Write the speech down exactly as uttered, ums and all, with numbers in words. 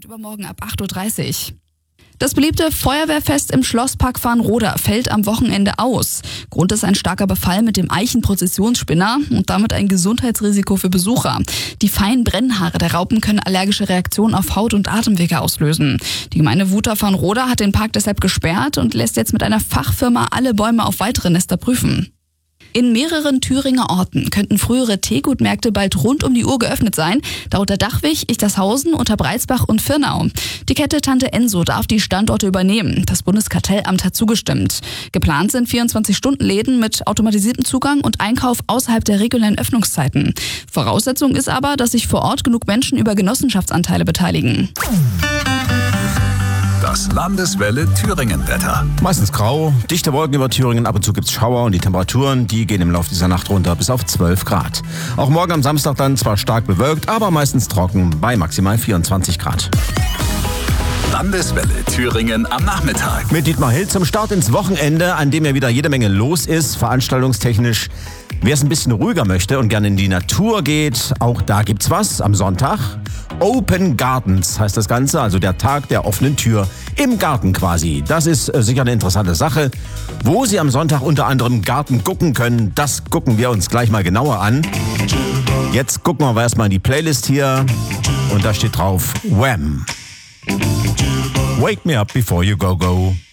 Übermorgen ab acht Uhr dreißig. Das beliebte Feuerwehrfest im Schlosspark Farnroda fällt am Wochenende aus. Grund ist ein starker Befall mit dem Eichenprozessionsspinner und damit ein Gesundheitsrisiko für Besucher. Die feinen Brennhaare der Raupen können allergische Reaktionen auf Haut- und Atemwege auslösen. Die Gemeinde Wuter Farnroda hat den Park deshalb gesperrt und lässt jetzt mit einer Fachfirma alle Bäume auf weitere Nester prüfen. In mehreren Thüringer Orten könnten frühere Teegutmärkte bald rund um die Uhr geöffnet sein, darunter Dachwig, Ichtershausen, Unterbreizbach und Firnau. Die Kette Tante Enso darf die Standorte übernehmen. Das Bundeskartellamt hat zugestimmt. Geplant sind vierundzwanzig-Stunden-Läden mit automatisiertem Zugang und Einkauf außerhalb der regulären Öffnungszeiten. Voraussetzung ist aber, dass sich vor Ort genug Menschen über Genossenschaftsanteile beteiligen. Das Landeswelle Thüringen-Wetter. Meistens grau, dichte Wolken über Thüringen, ab und zu gibt's Schauer und die Temperaturen, die gehen im Laufe dieser Nacht runter bis auf zwölf Grad. Auch morgen am Samstag dann zwar stark bewölkt, aber meistens trocken bei maximal vierundzwanzig Grad. Landeswelle Thüringen am Nachmittag. Mit Dietmar Hill zum Start ins Wochenende, an dem ja wieder jede Menge los ist, veranstaltungstechnisch. Wer es ein bisschen ruhiger möchte und gerne in die Natur geht, auch da gibt's was am Sonntag. Open Gardens heißt das Ganze, also der Tag der offenen Tür im Garten quasi. Das ist äh, sicher eine interessante Sache. Wo Sie am Sonntag unter anderem Garten gucken können, das gucken wir uns gleich mal genauer an. Jetzt gucken wir aber erstmal in die Playlist hier und da steht drauf Wham! Wake me up before you go go.